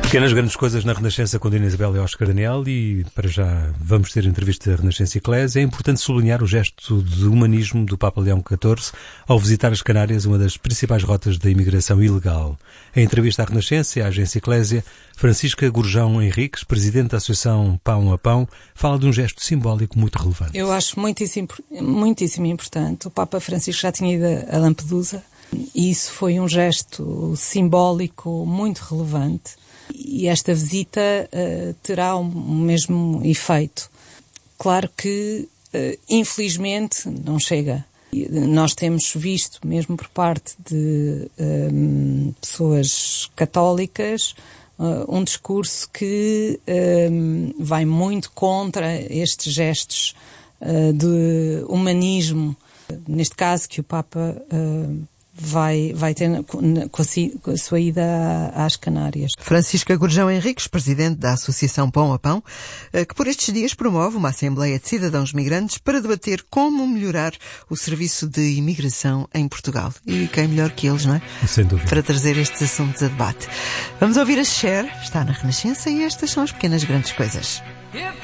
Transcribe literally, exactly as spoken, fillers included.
Pequenas grandes coisas na Renascença com Dina Isabel e Oscar Daniel, e para já vamos ter entrevista da Renascença Eclésia. É importante sublinhar o gesto de humanismo do Papa Leão catorze ao visitar as Canárias, uma das principais rotas da imigração ilegal. Em entrevista à Renascença e à Agência Eclésia, Francisca Gurjão Henriques, presidente da Associação Pão a Pão, fala de um gesto simbólico muito relevante. Eu acho muitíssimo, muitíssimo importante. O Papa Francisco já tinha ido a Lampedusa e isso foi um gesto simbólico muito relevante. E esta visita uh, terá o mesmo efeito. Claro que, uh, infelizmente, não chega. Nós temos visto, mesmo por parte de um, pessoas católicas, uh, um discurso que um, vai muito contra estes gestos uh, de humanismo. Neste caso, que o Papa Uh, vai, vai ter com a, com a sua ida às Canárias. Francisca Gurjão Henriques, presidente da Associação Pão a Pão, que por estes dias promove uma Assembleia de Cidadãos Migrantes para debater como melhorar o serviço de imigração em Portugal. E quem melhor que eles, não é? Sem dúvida. Para trazer estes assuntos a debate. Vamos ouvir a Cher, está na Renascença, e estas são as pequenas grandes coisas.